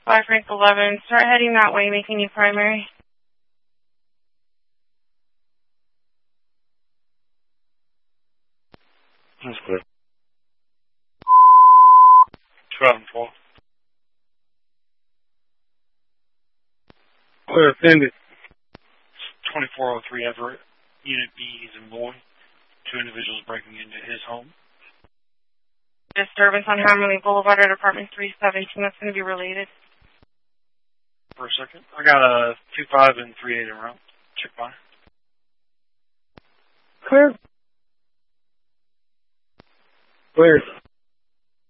5 Frank 11. Start heading that way, making you primary. That's clear. 12-4. Clear offended. 2403 Everett. Unit B is in boy. 2 individuals breaking into his home. Disturbance on Hammerly Boulevard at apartment 317. That's going to be related. For a second. I got a 2-5 and 3-8 en route. Check by. Clear. Clear.